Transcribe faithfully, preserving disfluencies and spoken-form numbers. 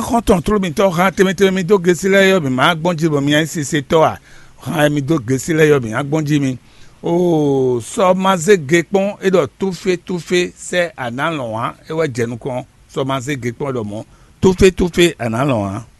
content trop mi to ha temi temi do gesile yo bi ma gbonji bo mi si se to a ha mi do gesile yo bi agbonji mi o so ma ze gepon e do tout fait tout fait c'est anan lo han e wa jenu kon so ma ze gepon do mo tout fait tout fait anan lo han